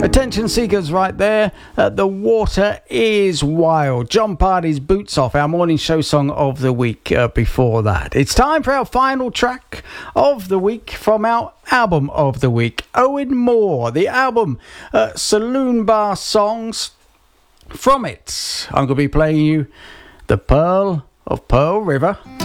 Attention seekers right there. The Water is Wild. John Pardy's Boots Off, our morning show song of the week before that. It's time for our final track of the week from our album of the week. Owen Moore, the album Saloon Bar Songs. From it, I'm going to be playing you The Pearl of Pearl River.